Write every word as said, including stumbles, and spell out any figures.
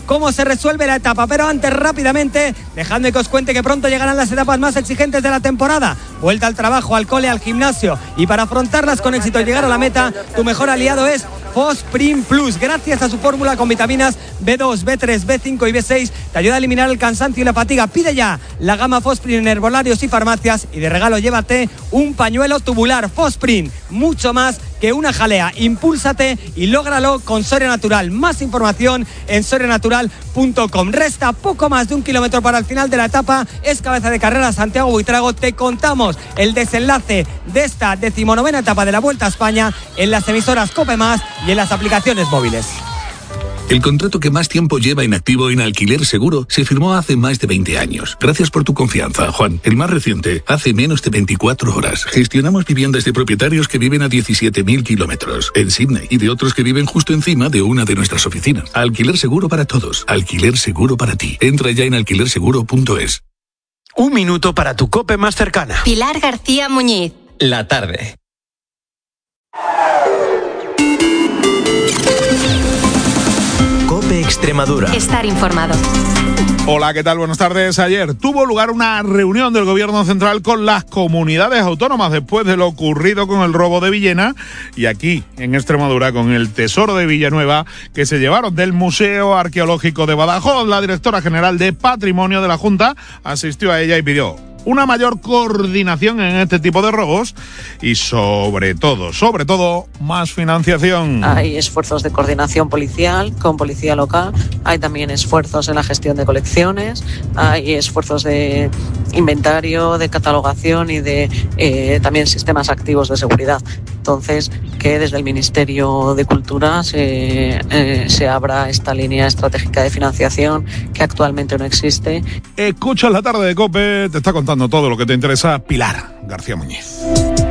cómo se resuelve la etapa. Pero antes, rápidamente, dejadme que os cuente que pronto llegarán las etapas más exigentes de la temporada. Vuelta al trabajo, al cole, al gimnasio, y para afrontarlas con éxito y llegar a la meta, tu mejor aliado es Fosprin Plus. Gracias a su fórmula con vitaminas B dos, B tres, B cinco y B seis, te ayuda a eliminar el cansancio y la fatiga. Pide ya la gama Fosprin en herbolarios y farmacias, y de regalo llévate un pañuelo tubular. Fosprin, mucho más que una jalea. Impúlsate y lógralo con Soria Natural. Más información en soria natural punto com. Resta poco más de un kilómetro para el final de la etapa. Es cabeza de carrera Santiago Buitrago. Te contamos el desenlace de esta decimonovena etapa de la Vuelta a España en las emisoras COPE Más y en las aplicaciones móviles. El contrato que más tiempo lleva inactivo en Alquiler Seguro se firmó hace más de veinte años. Gracias por tu confianza, Juan. El más reciente, hace menos de veinticuatro horas. Gestionamos viviendas de propietarios que viven a diecisiete mil kilómetros en Sydney y de otros que viven justo encima de una de nuestras oficinas. Alquiler Seguro para todos. Alquiler Seguro para ti. Entra ya en alquiler seguro punto es. Un minuto para tu COPE más cercana. Pilar García Muñiz. La tarde. COPE Extremadura. Estar informado. Hola, ¿qué tal? Buenas tardes. Ayer tuvo lugar una reunión del Gobierno Central con las comunidades autónomas después de lo ocurrido con el robo de Villena y aquí, en Extremadura, con el tesoro de Villanueva que se llevaron del Museo Arqueológico de Badajoz. La directora general de Patrimonio de la Junta asistió a ella y pidió una mayor coordinación en este tipo de robos y sobre todo, sobre todo, más financiación. Hay esfuerzos de coordinación policial con policía local, hay también esfuerzos en la gestión de colecciones, hay esfuerzos de inventario, de catalogación y de eh, también sistemas activos de seguridad. Entonces, que desde el Ministerio de Cultura se, eh, se abra esta línea estratégica de financiación que actualmente no existe. Escuchas la tarde de COPE, te está contando todo lo que te interesa Pilar García Muñiz.